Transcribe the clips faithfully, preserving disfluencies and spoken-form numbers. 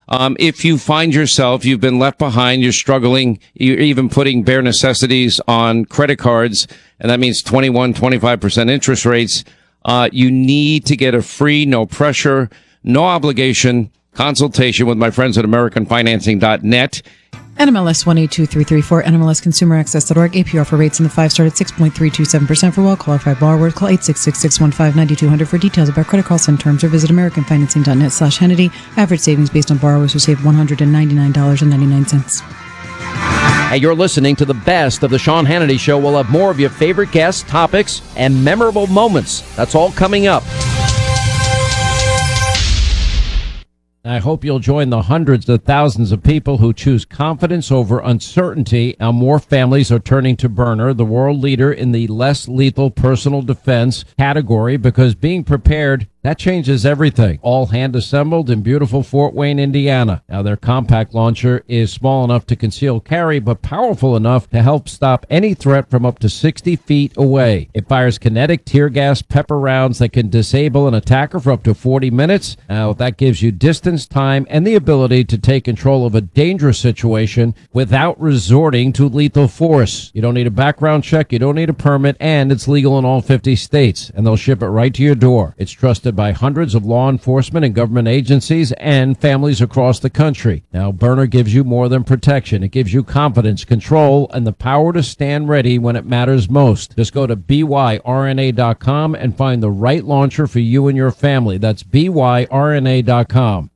Um, if you find yourself, you've been left behind, you're struggling, you're even putting bare necessities on credit cards, and that means twenty-one, twenty-five percent interest rates, uh, you need to get a free, no pressure, no obligation consultation with my friends at American Financing dot net. N M L S one eight two three three four, N M L S consumer access dot org. A P R for rates in the five star at six point three two seven percent for well-qualified borrowers. Call eight six six, six one five, nine two zero zero for details about credit costs and terms, or visit American Financing dot net slash Hannity. Average savings based on borrowers who saved one hundred ninety-nine dollars and ninety-nine cents. Hey, you're listening to the best of the Sean Hannity Show. We'll have more of your favorite guests, topics, and memorable moments. That's all coming up. I hope you'll join the hundreds of thousands of people who choose confidence over uncertainty. Now, more families are turning to Byrna, the world leader in the less lethal personal defense category, because being prepared, that changes everything. All hand assembled in beautiful Fort Wayne, Indiana. Now, their compact launcher is small enough to conceal carry, but powerful enough to help stop any threat from up to sixty feet away. It fires kinetic tear gas pepper rounds that can disable an attacker for up to forty minutes. Now, that gives you distance, time, and the ability to take control of a dangerous situation without resorting to lethal force. You don't need a background check, you don't need a permit, and it's legal in all fifty states, and they'll ship it right to your door. It's trusted by hundreds of law enforcement and government agencies and families across the country. Now, Byrna gives you more than protection. It gives you confidence, control, and the power to stand ready when it matters most. Just go to B Y R N A dot com and find the right launcher for you and your family. That's B Y R N A dot com.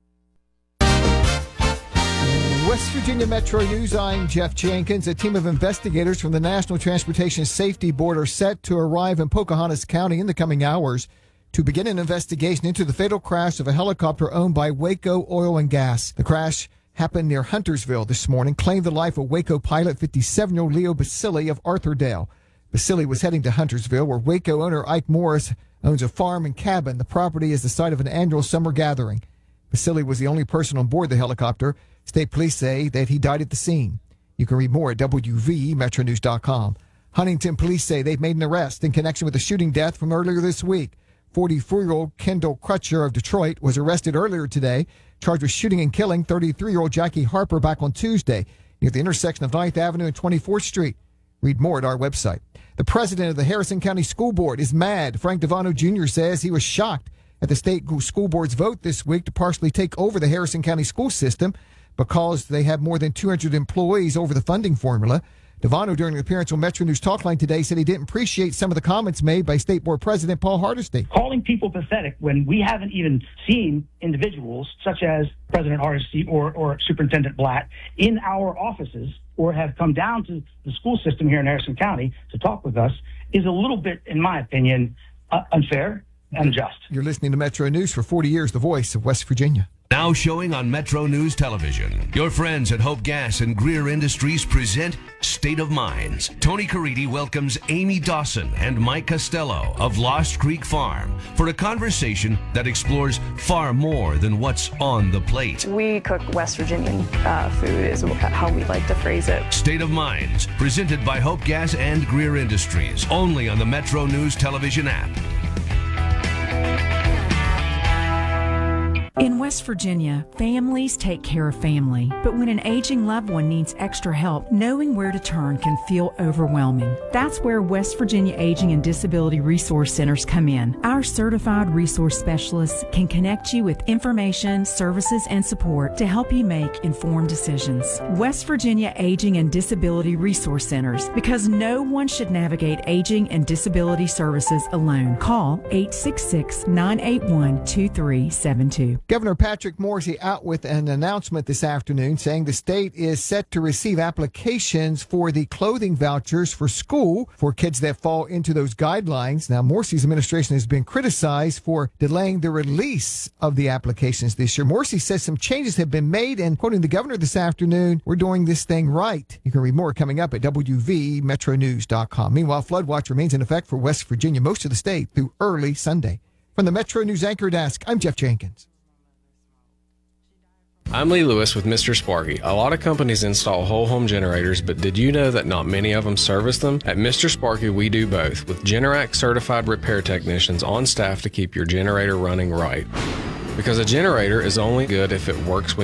West Virginia Metro News, I'm Jeff Jenkins. A team of investigators from the National Transportation Safety Board are set to arrive in Pocahontas County in the coming hours to begin an investigation into the fatal crash of a helicopter owned by Waco Oil and Gas. The crash happened near Huntersville this morning, claimed the life of Waco pilot fifty-seven-year-old Leo Basili of Arthurdale. Basili was heading to Huntersville, where Waco owner Ike Morris owns a farm and cabin. The property is the site of an annual summer gathering. Basili was the only person on board the helicopter. State police say that he died at the scene. You can read more at W V metro news dot com. Huntington police say they've made an arrest in connection with a shooting death from earlier this week. forty-four-year-old Kendall Crutcher of Detroit was arrested earlier today, charged with shooting and killing thirty-three-year-old Jackie Harper back on Tuesday near the intersection of ninth Avenue and twenty-fourth Street. Read more at our website. The president of the Harrison County School Board is mad. Frank Devano Junior says he was shocked at the state school board's vote this week to partially take over the Harrison County school system because they have more than two hundred employees over the funding formula. Devano, during an appearance on Metro News Talkline today, said he didn't appreciate some of the comments made by State Board President Paul Hardesty. Calling people pathetic when we haven't even seen individuals such as President Hardesty or, or Superintendent Blatt in our offices or have come down to the school system here in Harrison County to talk with us is a little bit, in my opinion, uh, unfair and unjust. You're listening to Metro News, for forty years, the voice of West Virginia. Now showing on Metro News Television. Your friends at Hope Gas and Greer Industries present State of Minds. Tony Caridi welcomes Amy Dawson and Mike Costello of Lost Creek Farm for a conversation that explores far more than what's on the plate. We cook West Virginian uh, food is how we like to phrase it. State of Minds, presented by Hope Gas and Greer Industries, only on the Metro News Television app. In West Virginia, families take care of family. But when an aging loved one needs extra help, knowing where to turn can feel overwhelming. That's where West Virginia Aging and Disability Resource Centers come in. Our certified resource specialists can connect you with information, services, and support to help you make informed decisions. West Virginia Aging and Disability Resource Centers, because no one should navigate aging and disability services alone. Call eight six six, nine eight one, two three seven two. Governor Patrick Morrisey out with an announcement this afternoon saying the state is set to receive applications for the clothing vouchers for school for kids that fall into those guidelines. Now, Morrisey's administration has been criticized for delaying the release of the applications this year. Morrisey says some changes have been made, and quoting the governor this afternoon, we're doing this thing right. You can read more coming up at W V metro news dot com. Meanwhile, flood watch remains in effect for West Virginia, most of the state, through early Sunday. From the Metro News Anchor Desk, I'm Jeff Jenkins. I'm Lee Lewis with Mister Sparky. A lot of companies install whole home generators, but did you know that not many of them service them? At Mister Sparky, we do both, with Generac certified repair technicians on staff to keep your generator running right. Because a generator is only good if it works when